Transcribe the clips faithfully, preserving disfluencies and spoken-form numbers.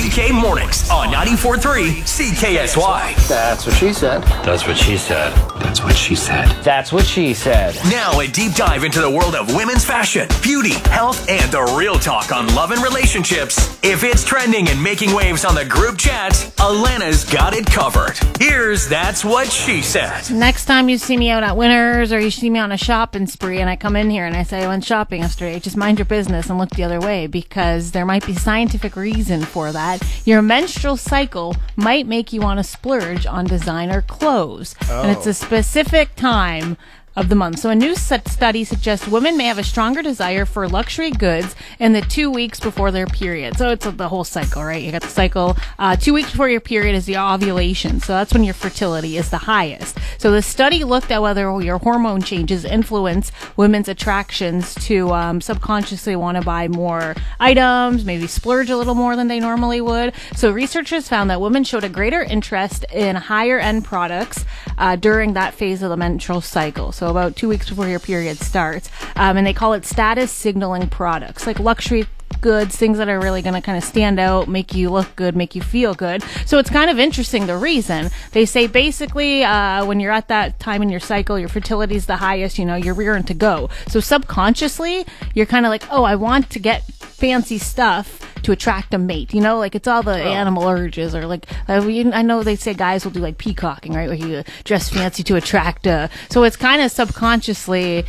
K Mornings on ninety-four point three C K S Y. That's what she said. That's what she said. That's what she said. That's what she said. Now a deep dive into the world of women's fashion, beauty, health, and the real talk on love and relationships. If it's trending and making waves on the group chat, Alana's got it covered. Here's That's What She Said. Next time you see me out at Winners or you see me on a shopping spree and I come in here and I say I went shopping yesterday, just mind your business and look the other way, because there might be scientific reason for that. Your menstrual cycle might make you want to splurge on designer clothes. Oh. And it's a specific time of the month. So a new study suggests women may have a stronger desire for luxury goods in the two weeks before their period. So it's the whole cycle, right? You got the cycle. Uh, two weeks before your period is the ovulation. So that's when your fertility is the highest. So the study looked at whether your hormone changes influence women's attractions to um, subconsciously want to buy more items, maybe splurge a little more than they normally would. So researchers found that women showed a greater interest in higher end products uh, during that phase of the menstrual cycle. So about two weeks before your period starts. Um, and they call it status signaling products, like luxury goods, things that are really going to kind of stand out, make you look good, make you feel good. So it's kind of interesting, the reason. They say basically uh, when you're at that time in your cycle, your fertility is the highest, you know, you're rearing to go. So subconsciously, you're kind of like, oh, I want to get fancy stuff to attract a mate, you know, like it's all the oh. animal urges, or like uh, we, I know they say guys will do like peacocking, right, where you dress fancy to attract a, so it's kind of subconsciously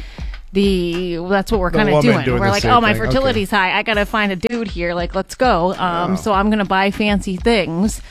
the well, that's what we're kind of doing. doing we're like, oh, my thing. fertility's okay. high, I gotta find a dude here, like let's go. Um, oh. So I'm gonna buy fancy things.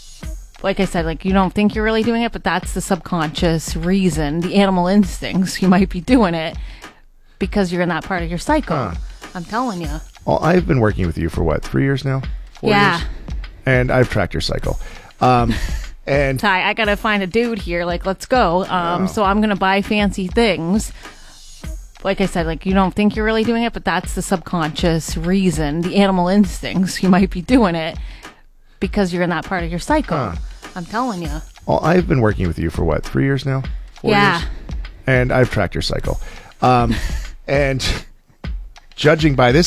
Like I said, like you don't think you're really doing it, but that's the subconscious reason, the animal instincts. You might be doing it because you're in that part of your cycle. Huh. I'm telling you. Well, I've been working with you for what, three years now? Four yeah. Years? And I've tracked your cycle. Um, and Ty, I gotta find a dude here. Like, let's go. Um, oh. So I'm gonna buy fancy things. Like I said, like you don't think you're really doing it, but that's the subconscious reason, the animal instincts. You might be doing it because you're in that part of your cycle. Huh. I'm telling you. Well, I've been working with you for what, three years now? Four yeah. Years? And I've tracked your cycle. Um, and judging by this